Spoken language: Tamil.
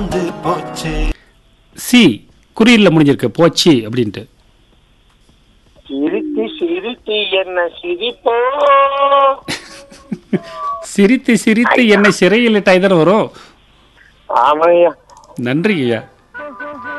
சி குறியில முடிஞ்சிருக்கு போச்சு அப்படின்ட்டு. சிரித்து சிரித்து என்ன சிரிப்போ. சிரித்து சிரித்து என்னை சிறையில் இட்டாய் தானே வரும். ஆமாய்யா. நன்றி ஐயா.